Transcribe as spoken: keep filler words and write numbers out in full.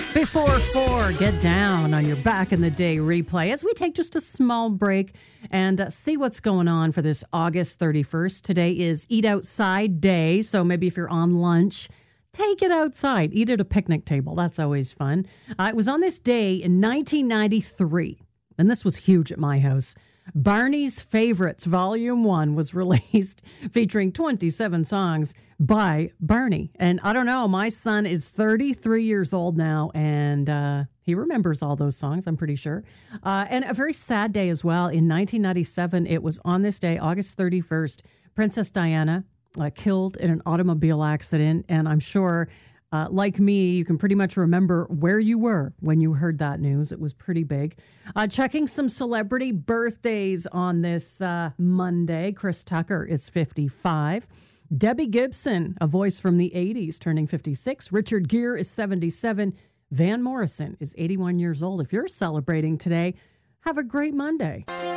Before four, get down on your back in the day replay as we take just a small break and uh, see what's going on for this August thirty-first. Today is Eat Outside Day, so maybe if you're on lunch, take it outside. Eat at a picnic table. That's always fun. Uh, it was on this day in nineteen ninety-three, and this was huge at my house. Barney's Favorites Volume one was released, featuring twenty-seven songs by Barney. And I don't know, my son is thirty-three years old now, and uh, he remembers all those songs, I'm pretty sure. Uh, and a very sad day as well. In nineteen ninety-seven, it was on this day, August thirty-first, Princess Diana uh, killed in an automobile accident. And I'm sure, uh, like me, you can pretty much remember where you were when you heard that news. It was pretty big. Uh, checking some celebrity birthdays on this uh, Monday. Chris Tucker is fifty-five. Debbie Gibson, a voice from the eighties, turning fifty-six. Richard Gere is seventy-seven. Van Morrison is eighty-one years old. If you're celebrating today, have a great Monday.